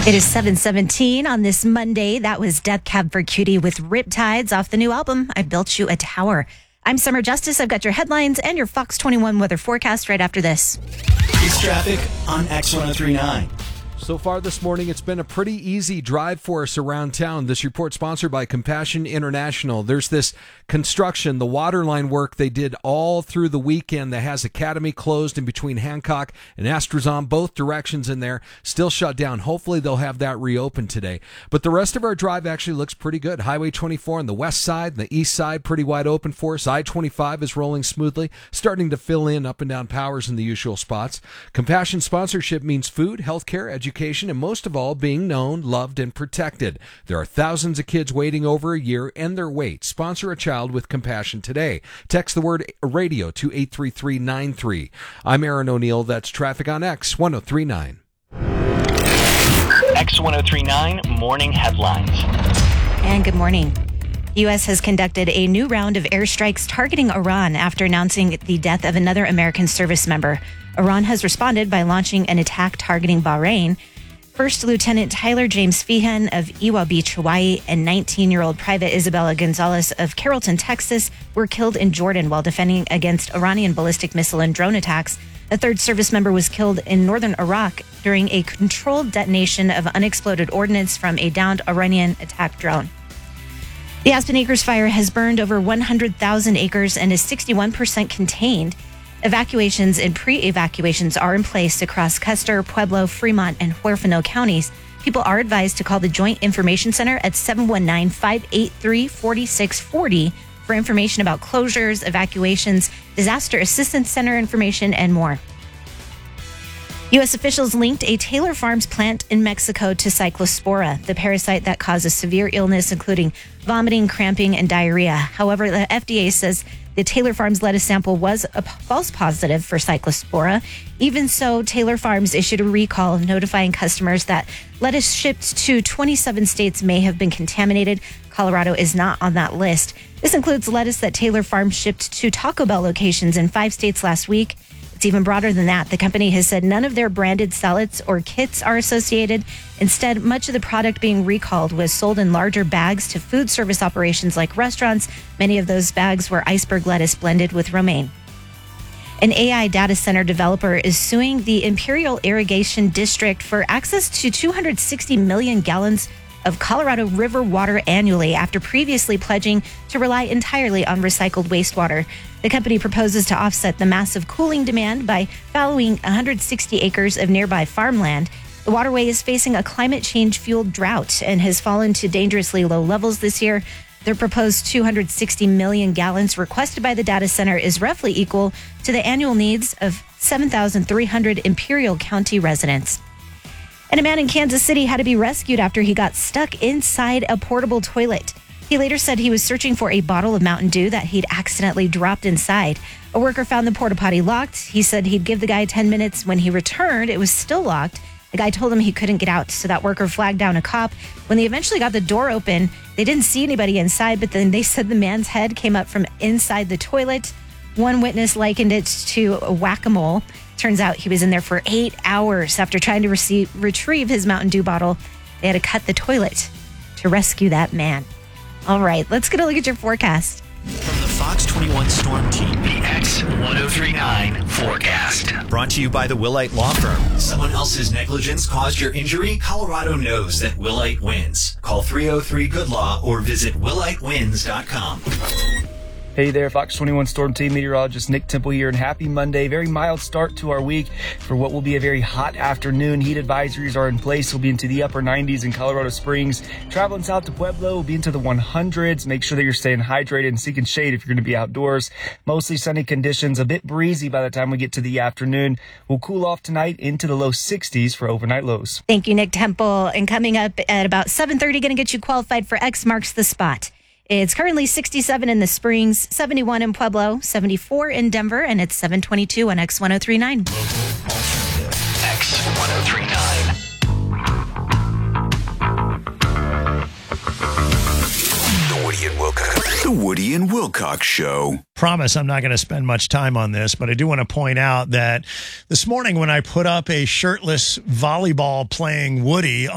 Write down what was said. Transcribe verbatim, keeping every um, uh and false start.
It is seven seventeen on this Monday. That was Death Cab for Cutie with Riptides off the new album, I Built You a Tower. I'm Summer Justice. I've got your headlines and your Fox twenty-one weather forecast right after this. It's traffic on X one oh three point nine. So far this morning, it's been a pretty easy drive for us around town. This report sponsored by Compassion International. There's this construction, the water line work they did all through the weekend that has Academy closed in between Hancock and Astrazon, both directions in there, still shut down. Hopefully they'll have that reopened today. But the rest of our drive actually looks pretty good. Highway twenty-four on the west side, the east side, pretty wide open for us. I twenty-five is rolling smoothly, starting to fill in up and down powers in the usual spots. Compassion sponsorship means food, healthcare, education, and most of all, being known, loved, and protected. There are thousands of kids waiting over a year and their wait. Sponsor a child with compassion today. Text the word radio to eight three three nine three. I'm Aaron O'Neill. That's traffic on X one oh three point nine. X one oh three point nine Morning Headlines. And good morning. The U S has conducted a new round of airstrikes targeting Iran after announcing the death of another American service member. Iran has responded by launching an attack targeting Bahrain. First Lieutenant Tyler James Feehan of Iwa Beach, Hawaii, and nineteen-year-old Private Isabella Gonzalez of Carrollton, Texas, were killed in Jordan while defending against Iranian ballistic missile and drone attacks. A third service member was killed in northern Iraq during a controlled detonation of unexploded ordnance from a downed Iranian attack drone. The Aspen Acres fire has burned over one hundred thousand acres and is sixty-one percent contained. Evacuations and pre-evacuations are in place across Custer, Pueblo, Fremont, and Huerfano counties. People are advised to call the Joint Information Center at seven one nine, five eight three, four six four zero for information about closures, evacuations, disaster assistance center information, and more. U S officials linked a Taylor Farms plant in Mexico to Cyclospora, the parasite that causes severe illness, including vomiting, cramping, and diarrhea. However, the F D A says the Taylor Farms lettuce sample was a false positive for Cyclospora. Even so, Taylor Farms issued a recall notifying customers that lettuce shipped to twenty-seven states may have been contaminated. Colorado is not on that list. This includes lettuce that Taylor Farms shipped to Taco Bell locations in five states last week. It's even broader than that. The company has said none of their branded salads or kits are associated. Instead, much of the product being recalled was sold in larger bags to food service operations like restaurants. Many of those bags were iceberg lettuce blended with romaine. An A I data center developer is suing the Imperial Irrigation District for access to two hundred sixty million gallons of Colorado River water annually after previously pledging to rely entirely on recycled wastewater. The company proposes to offset the massive cooling demand by fallowing one hundred sixty acres of nearby farmland. The waterway is facing a climate change-fueled drought and has fallen to dangerously low levels this year. Their proposed two hundred sixty million gallons requested by the data center is roughly equal to the annual needs of seven thousand three hundred Imperial County residents. And a man in Kansas City had to be rescued after he got stuck inside a portable toilet. He later said he was searching for a bottle of Mountain Dew that he'd accidentally dropped inside. A worker found the porta potty locked. He said he'd give the guy ten minutes. When he returned, it was still locked. The guy told him he couldn't get out, so that worker flagged down a cop. When they eventually got the door open, they didn't see anybody inside, but then they said the man's head came up from inside the toilet. One witness likened it to a whack-a-mole. Turns out he was in there for eight hours after trying to receive, retrieve his Mountain Dew bottle. They had to cut the toilet to rescue that man. All right, let's get a look at your forecast. From the Fox twenty-one Storm Team, The X one oh three point nine Forecast. brought to you by the Willite Law Firm. Someone else's negligence caused your injury? Colorado knows that Willite wins. Call three oh three good law or visit willite wins dot com. Hey there, Fox twenty-one Storm Team meteorologist Nick Temple here, and happy Monday. Very mild start to our week for what will be a very hot afternoon. Heat advisories are in place. We'll be into the upper nineties in Colorado Springs. Traveling south to Pueblo will be into the hundreds. Make sure that you're staying hydrated and seeking shade if you're going to be outdoors. Mostly sunny conditions, a bit breezy by the time we get to the afternoon. We'll cool off tonight into the low sixties for overnight lows. Thank you, Nick Temple. And coming up at about seven thirty, going to get you qualified for X Marks the Spot. It's currently sixty-seven in the Springs, seventy-one in Pueblo, seventy-four in Denver, and it's seven twenty-two on X one oh three point nine. X one oh three point nine. The Woody and Wilcox. The Woody and Wilcox Show. Promise I'm not going to spend much time on this, but I do want to point out that this morning when I put up a shirtless volleyball playing Woody